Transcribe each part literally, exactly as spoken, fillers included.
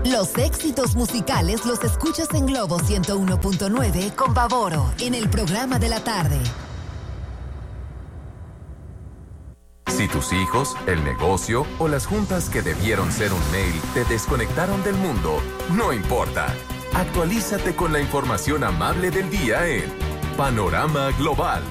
Los éxitos musicales los escuchas en Globo ciento uno punto nueve con Pavoro en el programa de la tarde. Si tus hijos, el negocio o las juntas que debieron ser un mail te desconectaron del mundo, no importa. Actualízate con la información amable del día en Panorama Global.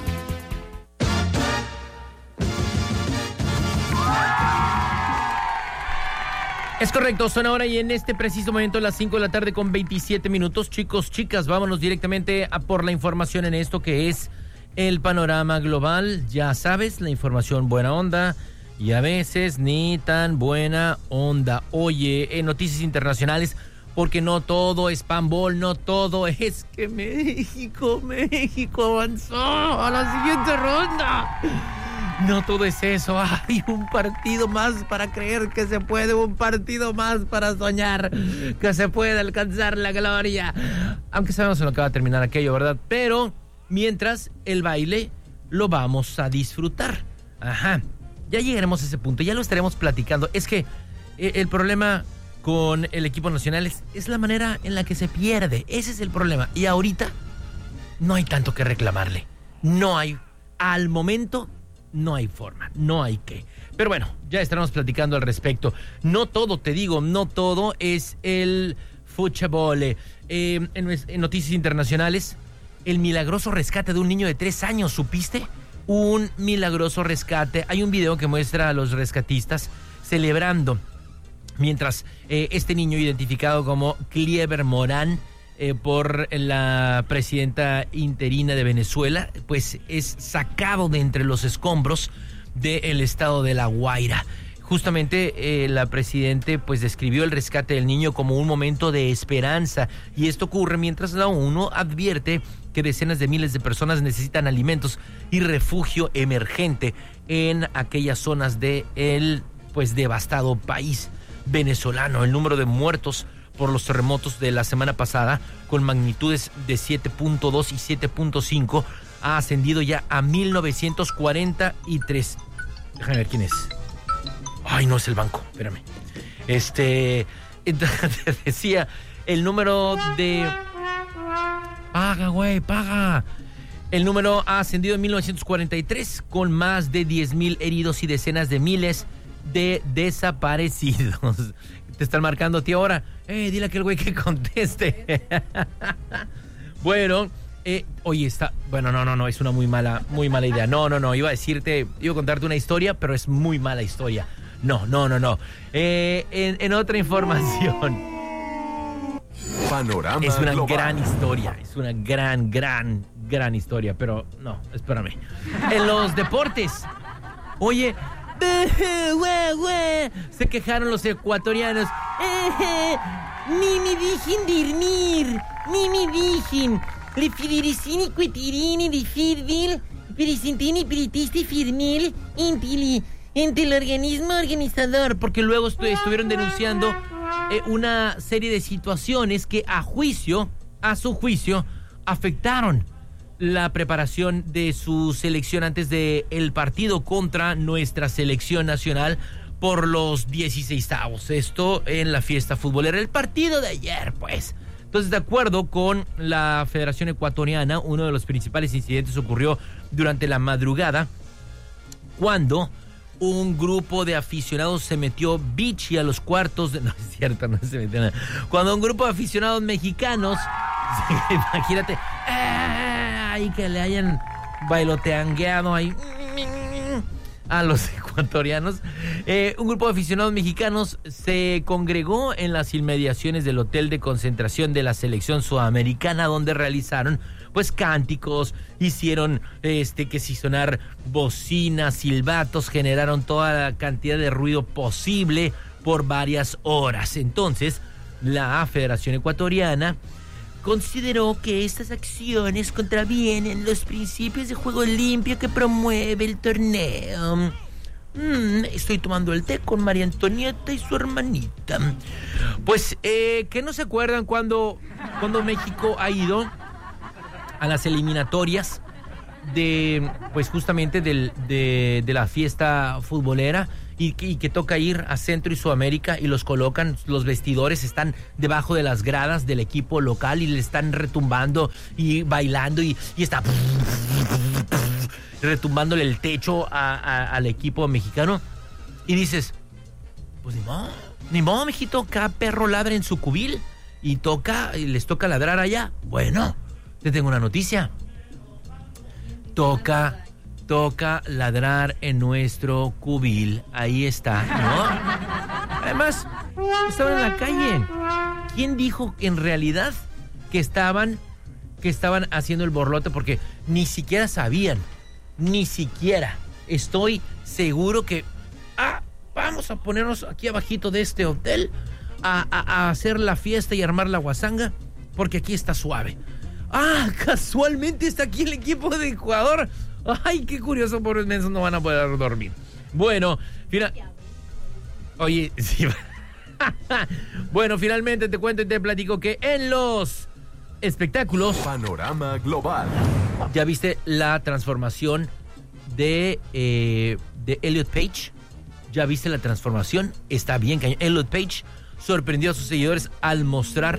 Es correcto, son ahora y en este preciso momento las cinco de la tarde con veintisiete minutos. Chicos, chicas, vámonos directamente a por la información en esto que es el Panorama Global. Ya sabes, la información buena onda y a veces ni tan buena onda. Oye, en noticias internacionales, porque no todo es panball, no todo es que México, México avanzó a la siguiente ronda. No todo es eso, hay un partido más para creer que se puede, un partido más para soñar que se puede alcanzar la gloria. Aunque sabemos en lo que va a terminar aquello, ¿verdad? Pero mientras, el baile lo vamos a disfrutar. Ajá, ya llegaremos a ese punto, ya lo estaremos platicando. Es que eh, el problema con el equipo nacional es, es la manera en la que se pierde. Ese es el problema. Y ahorita no hay tanto que reclamarle. No hay, al momento... No hay forma, no hay qué. Pero bueno, ya estaremos platicando al respecto. No todo, te digo, no todo es el fútbol. Eh, en, en noticias internacionales, el milagroso rescate de un niño de tres años, ¿supiste? Un milagroso rescate. Hay un video que muestra a los rescatistas celebrando mientras eh, este niño, identificado como Cliever Morán, Eh, por la presidenta interina de Venezuela, pues es sacado de entre los escombros del estado de La Guaira. Justamente eh, la presidenta pues describió el rescate del niño como un momento de esperanza, y esto ocurre mientras la ONU advierte que decenas de miles de personas necesitan alimentos y refugio emergente en aquellas zonas de el pues devastado país venezolano. El número de muertos por los terremotos de la semana pasada, con magnitudes de siete punto dos y siete punto cinco, ha ascendido ya a mil novecientos cuarenta y tres. Déjame ver quién es. Ay, no es el banco, espérame. Este, te decía, el número de... Paga, güey, paga. El número ha ascendido en mil novecientos cuarenta y tres, con más de diez mil heridos y decenas de miles de desaparecidos. Te están marcando a ti ahora. Eh, dile a aquel güey que conteste. Bueno, eh, oye, está... Bueno, no, no, no, es una muy mala, muy mala idea. No, no, no, iba a decirte, iba a contarte una historia, pero es muy mala historia. No, no, no, no. Eh, en, en otra información. Panorama Es una Global. gran historia, es una gran, gran, gran historia, pero no, espérame. En los deportes, oye... Se quejaron los ecuatorianos. Ni me dejen dormir, ni me dejen. Le fiderisini cuetirini de fidel, perisintini peritiste firmil, intili, ante el organismo organizador. Porque luego estu- estuvieron denunciando eh, una serie de situaciones que a juicio, a su juicio, afectaron la preparación de su selección antes de el partido contra nuestra selección nacional por los dieciseisavos. Esto en la fiesta futbolera, el partido de ayer, pues. Entonces, de acuerdo con la Federación Ecuatoriana, uno de los principales incidentes ocurrió durante la madrugada, cuando un grupo de aficionados se metió bichi a los cuartos de... No es cierto, no se metió nada. Cuando un grupo de aficionados mexicanos, imagínate, ay, que le hayan bailoteangueado ahí a los ecuatorianos. Eh, un grupo de aficionados mexicanos se congregó en las inmediaciones del hotel de concentración de la selección sudamericana, donde realizaron pues cánticos, hicieron este que si sonar bocinas, silbatos, generaron toda la cantidad de ruido posible por varias horas. Entonces, la Federación Ecuatoriana consideró que estas acciones contravienen los principios de juego limpio que promueve el torneo. Mm, estoy tomando el té con María Antonieta y su hermanita. Pues, eh, ¿qué no se acuerdan cuando, cuando México ha ido a las eliminatorias de, pues justamente del, de, de la fiesta futbolera? y, y que toca ir a Centro y Sudamérica y los colocan, los vestidores están debajo de las gradas del equipo local y le están retumbando y bailando y, y está retumbándole el techo a, a, al equipo mexicano. Y dices, pues ni modo, ni modo, mijito, cada perro ladra en su cubil y toca, y les toca ladrar allá. Bueno, te tengo una noticia. Toca, toca ladrar en nuestro cubil. Ahí está, ¿no? Además, estaban en la calle. ¿Quién dijo en realidad que estaban, que estaban haciendo el borlote? Porque ni siquiera sabían, ni siquiera. Estoy seguro que, ah, vamos a ponernos aquí abajito de este hotel a, a, a hacer la fiesta y armar la guasanga, porque aquí está suave. Ah, casualmente está aquí el equipo de Ecuador. Ay, qué curioso, pobres mensos no van a poder dormir. Bueno, final... Oye, sí. Bueno, finalmente te cuento y te platico que en los espectáculos... Panorama Global. ¿Ya viste la transformación de, eh, de Elliot Page? ¿Ya viste la transformación? Está bien cañón. Elliot Page sorprendió a sus seguidores al mostrar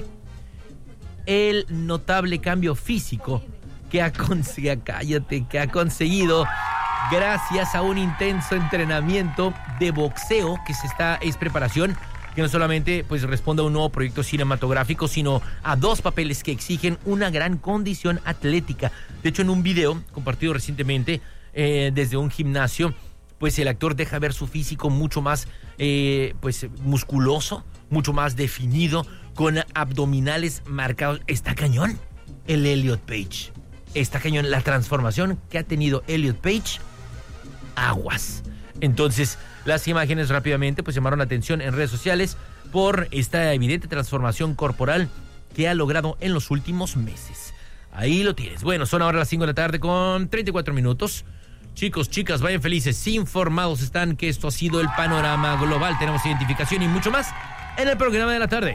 el notable cambio físico que ha conseguido, cállate, que ha conseguido gracias a un intenso entrenamiento de boxeo que se está, es preparación, que no solamente pues responde a un nuevo proyecto cinematográfico, sino a dos papeles que exigen una gran condición atlética. De hecho, en un video compartido recientemente eh, desde un gimnasio, pues el actor deja ver su físico mucho más eh, pues musculoso, mucho más definido, con abdominales marcados. Está cañón el Elliot Page. Está cañón la transformación que ha tenido Elliot Page. Aguas. Entonces, las imágenes rápidamente pues llamaron la atención en redes sociales por esta evidente transformación corporal que ha logrado en los últimos meses. Ahí lo tienes. Bueno, son ahora las cinco de la tarde con treinta y cuatro minutos. Chicos, chicas, vayan felices, informados están que esto ha sido el Panorama Global. Tenemos identificación y mucho más en el programa de la tarde.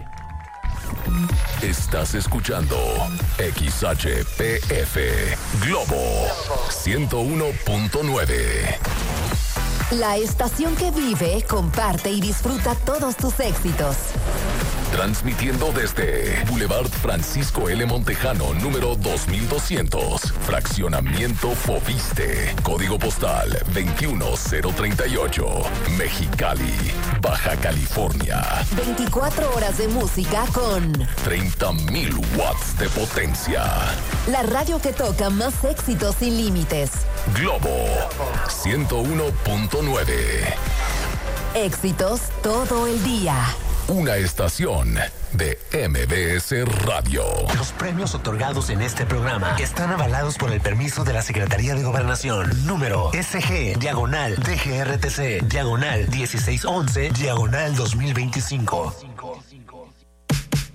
Estás escuchando X H P F Globo ciento uno punto nueve. La estación que vive, comparte y disfruta todos tus éxitos. Transmitiendo desde Boulevard Francisco L. Montejano, número dos mil doscientos, Fraccionamiento Foviste, Código Postal veintiuno cero treinta y ocho, Mexicali, Baja California. veinticuatro horas de música con treinta mil watts de potencia. la radio que toca más éxitos sin límites. Globo ciento uno punto nueve. Éxitos todo el día. Una estación de M B S Radio. Los premios otorgados en este programa están avalados por el permiso de la Secretaría de Gobernación. Número S G, diagonal, D G R T C, diagonal dieciséis once, diagonal dos mil veinticinco.